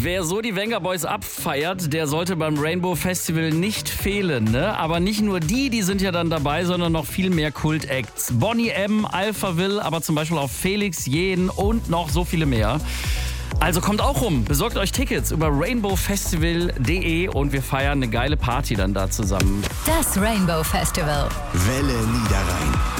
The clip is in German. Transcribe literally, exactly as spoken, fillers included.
Wer so die Venga Boys abfeiert, der sollte beim Rainbow Festival nicht fehlen. Ne? Aber nicht nur die, die sind ja dann dabei, sondern noch viel mehr Kult-Acts. Boney M, Alphaville, aber zum Beispiel auch Felix Jähn und noch so viele mehr. Also kommt auch rum, besorgt euch Tickets über rainbow festival punkt de und wir feiern eine geile Party dann da zusammen. Das Rainbow Festival. Welle Niederrhein.